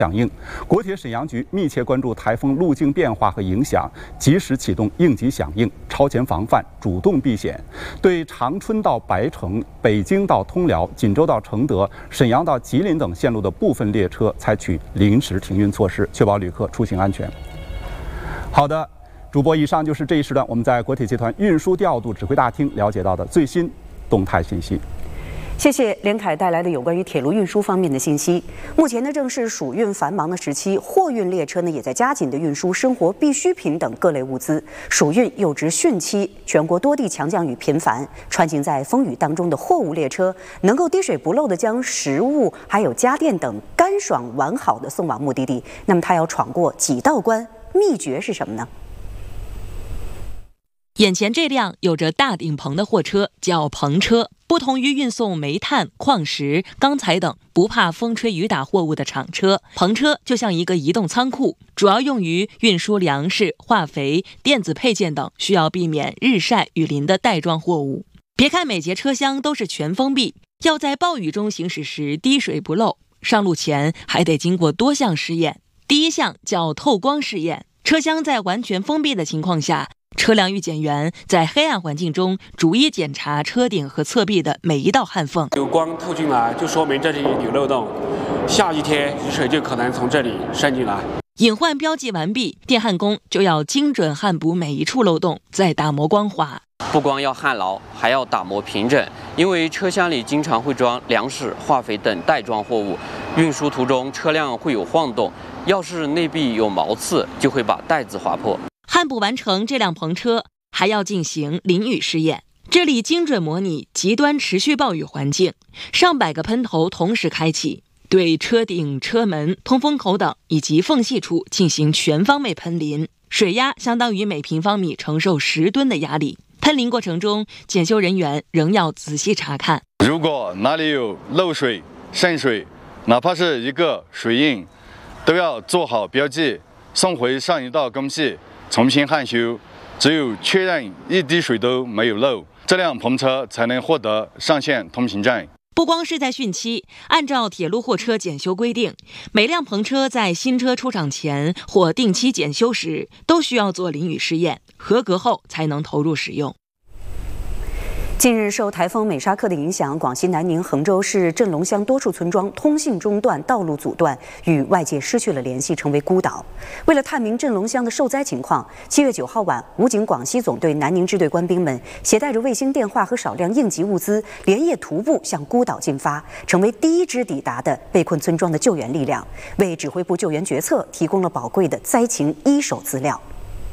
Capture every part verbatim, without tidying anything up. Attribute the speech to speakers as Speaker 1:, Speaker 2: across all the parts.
Speaker 1: 响应，国铁沈阳局密切关注台风路径变化和影响，及时启动应急响应、超前防范、主动避险。对长春到白城、北京到通辽、锦州到承德、沈阳到吉林等线路的部分列车采取临时停运措施，确保旅客出行安全。好的，主播，以上就是这一时段我们在国铁集团运输调度指挥大厅了解到的最新动态信息。
Speaker 2: 谢谢连凯带来的有关于铁路运输方面的信息。目前呢，正是暑运繁忙的时期，货运列车呢也在加紧的运输生活必需品等各类物资。暑运又值汛期，全国多地强降雨频繁，穿行在风雨当中的货物列车能够滴水不漏的将食物还有家电等干爽完好的送往目的地，那么它要闯过几道关？秘诀是什么呢？
Speaker 3: 眼前这辆有着大顶棚的货车叫棚车，不同于运送煤炭、矿石、钢材等不怕风吹雨打货物的厂车，棚车就像一个移动仓库，主要用于运输粮食、化肥、电子配件等需要避免日晒雨淋的袋装货物。别看每节车厢都是全封闭，要在暴雨中行驶时滴水不漏，上路前还得经过多项试验。第一项叫透光试验，车厢在完全封闭的情况下，车辆预检员在黑暗环境中逐一检查车顶和侧壁的每一道焊缝，
Speaker 4: 有光透进来就说明这里有漏洞，下雨天雨水就可能从这里渗进来。
Speaker 3: 隐患标记完毕，电焊工就要精准焊补每一处漏洞，再打磨光滑。
Speaker 5: 不光要焊牢，还要打磨平整，因为车厢里经常会装粮食、化肥等袋装货物，运输途中车辆会有晃动，要是内壁有毛刺，就会把袋子划破。
Speaker 3: 焊补完成这辆棚车，还要进行淋雨试验。这里精准模拟极端持续暴雨环境，上百个喷头同时开启，对车顶、车门、通风口等以及缝隙处进行全方位喷淋，水压相当于每平方米承受十吨的压力。喷淋过程中，检修人员仍要仔细查看，
Speaker 6: 如果哪里有漏水、渗水，哪怕是一个水印，都要做好标记，送回上一道工序重新焊修。只有确认一滴水都没有漏，这辆棚车才能获得上线通行证。
Speaker 3: 不光是在汛期，按照铁路货车检修规定，每辆棚车在新车出厂前或定期检修时，都需要做淋雨试验，合格后才能投入使用。
Speaker 2: 近日，受台风美沙克的影响，广西南宁衡州市镇龙乡多处村庄通信中断、道路阻断，与外界失去了联系，成为孤岛。为了探明镇龙乡的受灾情况，七月九号晚，武警广西总队南宁支队官兵们携带着卫星电话和少量应急物资，连夜徒步向孤岛进发，成为第一支抵达的被困村庄的救援力量，为指挥部救援决策提供了宝贵的灾情一手资料。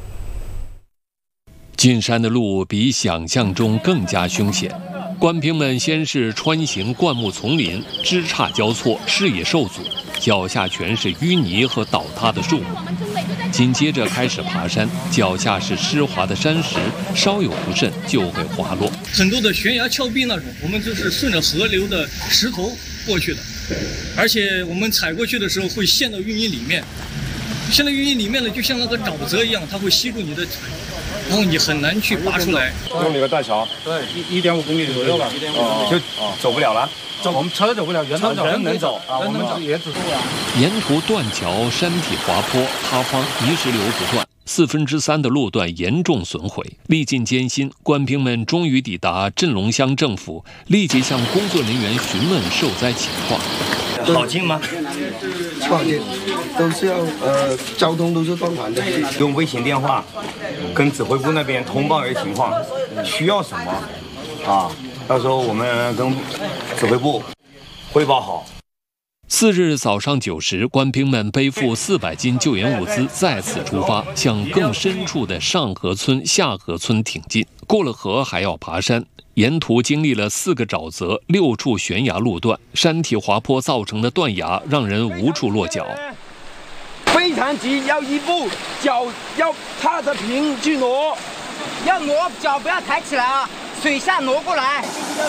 Speaker 7: 进山的路比想象中更加凶险，官兵们先是穿行灌木丛林，枝杈交错，视野受阻，脚下全是淤泥和倒塌的树木。紧接着开始爬山，脚下是湿滑的山石，稍有不慎就会滑落。
Speaker 8: 很多的悬崖峭壁那种，我们就是顺着河流的石头过去的，而且我们踩过去的时候会陷到淤泥里面，陷到淤泥里面呢，就像那个沼泽一样，它会吸住你的腿。然后你很难去拔出来。
Speaker 9: 用那个断桥，对，一一点五公里左右吧，哦，就走不了了。走，我们车走不了，人能走，人能走啊，我们也只是啊。
Speaker 7: 沿途断桥，山体滑坡，塌方，泥石流不断，四分之三的路段严重损毁。历尽艰辛，官兵们终于抵达镇龙乡政府，立即向工作人员询问受灾情况。
Speaker 10: 好近吗？
Speaker 11: 不好近，都是要呃，交通都是断完的。
Speaker 10: 用卫星电话跟指挥部那边通报一个情况，需要什么啊？到时候我们跟指挥部汇报好。
Speaker 7: 次日早上九时，官兵们背负四百斤救援物资再次出发，向更深处的上河村、下河村挺进。过了河还要爬山，沿途经历了四个沼泽、六处悬崖路段，山体滑坡造成的断崖让人无处落脚。
Speaker 12: 非常急，要一步脚要踏着平去挪，
Speaker 13: 要挪脚不要抬起来啊，水下挪过来。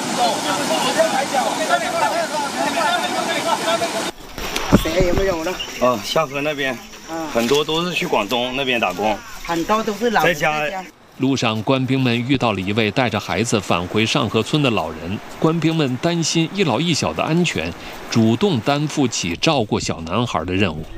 Speaker 12: 谁有没有呢？
Speaker 10: 哦，下河那边，很多都是去广东那边打工，
Speaker 13: 很多都是老
Speaker 10: 在家
Speaker 7: 路上，官兵们遇到了一位带着孩子返回上河村的老人。官兵们担心一老一小的安全，主动担负起照顾小男孩的任务。